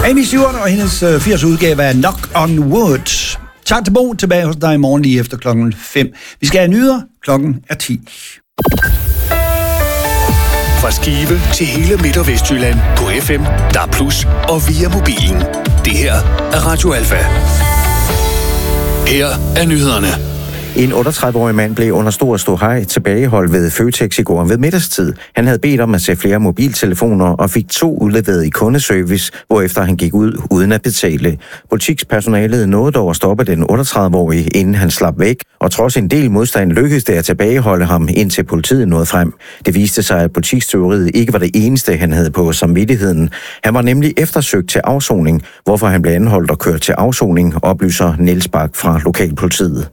Amy Stewart og hendes 80 udgave af Knock on Wood. Tak til Bo, tilbage hos dig i morgen lige efter klokken 5. Vi skal have nyheder, klokken er 10. Fra Skive til hele Midt- og Vestjylland på FM, DAB+ og via mobilen. Det her er Radio Alfa. Her er nyhederne. En 38-årig mand blev under stor ståhej tilbageholdt ved Føtex i går ved middagstid. Han havde bedt om at se flere mobiltelefoner og fik 2 udleveret i kundeservice, hvorefter han gik ud uden at betale. Butikspersonalet nåede dog at stoppe den 38-årige, inden han slap væk, og trods en del modstand lykkedes det at tilbageholde ham, indtil politiet nåede frem. Det viste sig, at butikstyveriet ikke var det eneste, han havde på samvittigheden. Han var nemlig eftersøgt til afsoning, hvorfor han blev anholdt og kørt til afsoning, oplyser Niels Bak fra lokalpolitiet.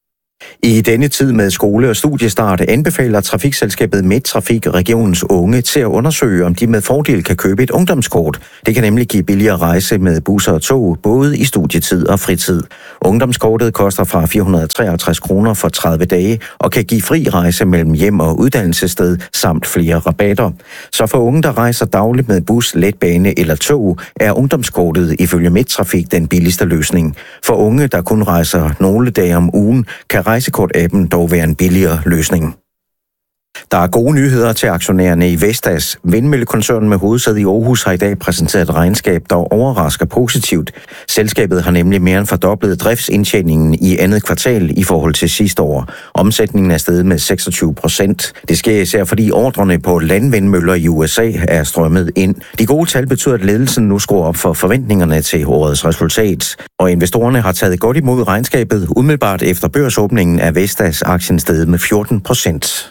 I denne tid med skole- og studiestart anbefaler trafikselskabet Midttrafik regionens unge til at undersøge, om de med fordel kan købe et ungdomskort. Det kan nemlig give billigere rejse med busser og tog, både i studietid og fritid. Ungdomskortet koster fra 453 kroner for 30 dage og kan give fri rejse mellem hjem og uddannelsessted samt flere rabatter. Så for unge, der rejser dagligt med bus, letbane eller tog, er ungdomskortet ifølge Midttrafik den billigste løsning. For unge, der kun rejser nogle dage om ugen, kan rejsekort-appen dog være en billigere løsning. Der er gode nyheder til aktionærerne i Vestas. Vindmøllekoncernen med hovedsæde i Aarhus har i dag præsenteret et regnskab, der overrasker positivt. Selskabet har nemlig mere end fordoblet driftsindtjeningen i andet kvartal i forhold til sidste år. Omsætningen er steget med 26%. Det sker især fordi ordrene på landvindmøller i USA er strømmet ind. De gode tal betyder, at ledelsen nu skruer op for forventningerne til årets resultat. Og investorerne har taget godt imod regnskabet. Umiddelbart efter børsåbningen er Vestas aktien steget med 14%.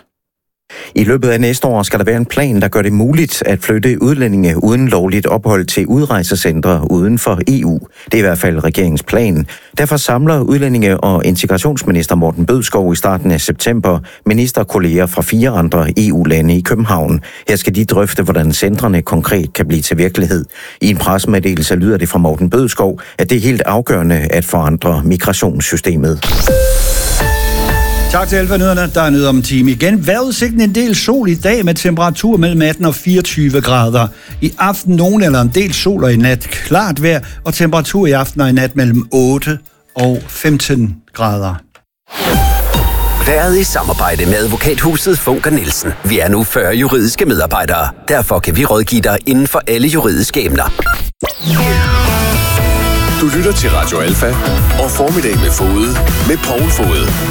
I løbet af næste år skal der være en plan, der gør det muligt at flytte udlændinge uden lovligt ophold til udrejsecentre uden for EU. Det er i hvert fald regeringens plan. Derfor samler udlændinge- og integrationsminister Morten Bødskov i starten af september ministerkolleger fra 4 andre EU-lande i København. Her skal de drøfte, hvordan centrene konkret kan blive til virkelighed. I en pressemeddelelse lyder det fra Morten Bødskov, at det er helt afgørende at forandre migrationssystemet. Tak til Alfa-nyhederne. Der er nyheder om en time igen. Vejrudsigten en del sol i dag med temperatur mellem 18 og 24 grader. I aften nogen eller en del sol og i nat klart vejr, og temperatur i aften og i nat mellem 8 og 15 grader. Været i samarbejde med advokathuset Funker Nielsen. Vi er nu 40 juridiske medarbejdere. Derfor kan vi rådgive dig inden for alle juridiske emner. Du lytter til Radio Alfa og Formiddag med Fode med Poul Fode.